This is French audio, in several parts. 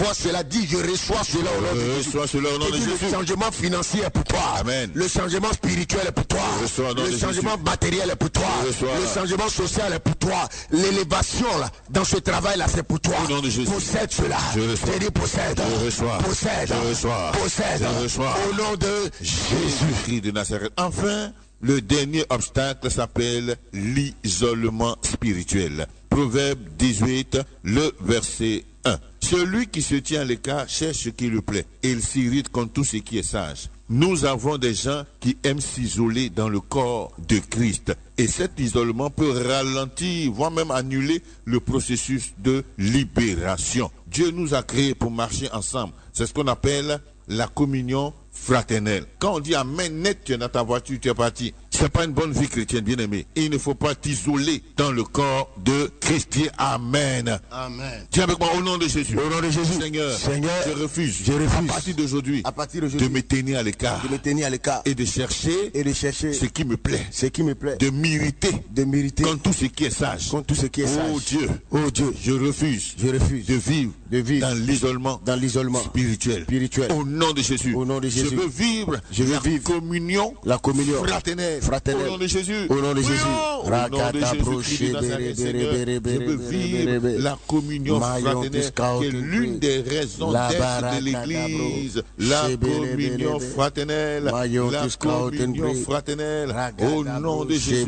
cela, dit je reçois cela au nom de Jésus. Le changement financier est pour toi. Amen. Le changement spirituel est pour toi. Le changement matériel est pour toi. Le changement social est pour toi. L'élévation là, dans ce travail là, c'est pour toi. Au nom de Jésus. Possède cela. Je dis possède. Je reçois. Possède. Je reçois. Possède. Je reçois. Au nom de Jésus-Christ de Nazareth. Enfin, le dernier obstacle s'appelle l'isolement spirituel. Proverbe 18, le verset 1. Celui qui se tient à l'écart cherche ce qui lui plaît et il s'irrite contre tout ce qui est sage. Nous avons des gens qui aiment s'isoler dans le corps de Christ. Et cet isolement peut ralentir, voire même annuler le processus de libération. Dieu nous a créés pour marcher ensemble. C'est ce qu'on appelle la communion fraternelle. Quand on dit amen net, tu es dans ta voiture, tu es parti. C'est pas une bonne vie chrétienne, bien aimé. Il ne faut pas t'isoler dans le corps de Christ. Amen. Amen. Dis avec moi au nom de Jésus. Au nom de Jésus. Seigneur, je refuse. À partir d'aujourd'hui, de me tenir à l'écart. Et de chercher ce qui me plaît. De m'irriter contre tout ce qui est sage. Oh Dieu, je refuse de vivre dans l'isolement spirituel. Au nom de Jésus. Je veux vivre la communion fraternelle. Au nom de Jésus. Au nom de Jésus. Je veux vivre la communion fraternelle qui est l'une des raisons d'être de l'Église. La communion fraternelle. La communion fraternelle. Au nom de Jésus.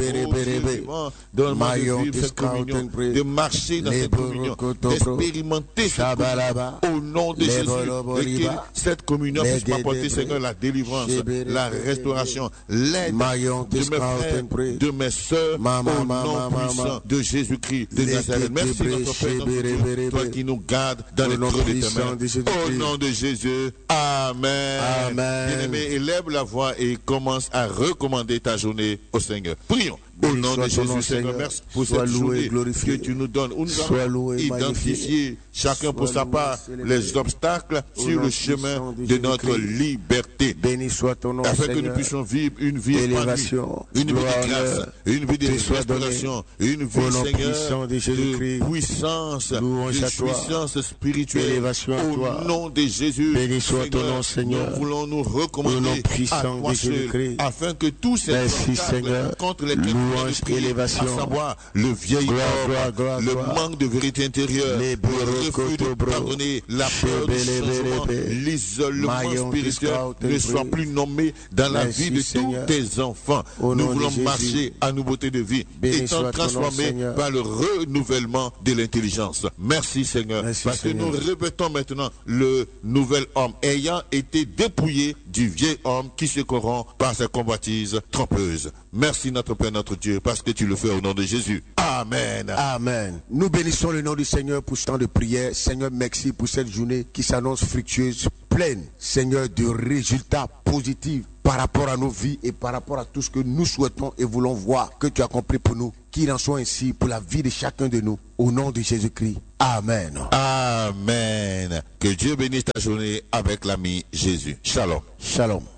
Donne-moi de vivre cette communion, de marcher dans cette communion, d'expérimenter cette communion. Au nom de Jésus. Et que cette communion puisse m'apporter, Seigneur, la délivrance, la restauration, l'aide de mes frères, de mes sœurs, au nom puissant de Jésus-Christ de Nazareth. Merci notre Père, notre Dieu, toi qui nous gardes dans les trous de tes mains. Au nom de Jésus, Amen. Bien-aimé, élève la voix et commence à recommander ta journée au Seigneur. Prions. Au nom de Jésus, Seigneur, merci pour cette journée que tu nous donnes. Où nous allons identifier chacun pour sa part les obstacles sur le chemin de notre liberté. Béni soit ton nom, afin que nous puissions vivre une vie épanouie, une vie de grâce, une vie de restauration, une vie, Seigneur, de puissance, de puissance spirituelle. Au nom de Jésus, béni soit ton nom, Seigneur. Nous voulons nous recommander à toi seul, afin que tous ces obstacles contre lesquels à savoir le vieil homme, le manque de vérité intérieure, le refus de pardonner, la peur du changement, l'isolement spirituel ne soit plus nommé dans la vie de tous tes enfants. Nous voulons marcher à nouveauté de vie, étant transformés par le renouvellement de l'intelligence. Merci Seigneur, parce que nous répétons maintenant le nouvel homme ayant été dépouillé du vieil homme qui se corrompt par ses convoitises trompeuses. Merci notre Père, notre Dieu, parce que tu le fais au nom de Jésus. Amen. Amen. Nous bénissons le nom du Seigneur pour ce temps de prière. Seigneur, merci pour cette journée qui s'annonce fructueuse, pleine, Seigneur, de résultats positifs par rapport à nos vies et par rapport à tout ce que nous souhaitons et voulons voir que tu as accompli pour nous. Qu'il en soit ainsi pour la vie de chacun de nous. Au nom de Jésus-Christ. Amen. Amen. Que Dieu bénisse ta journée avec l'ami Jésus. Shalom. Shalom.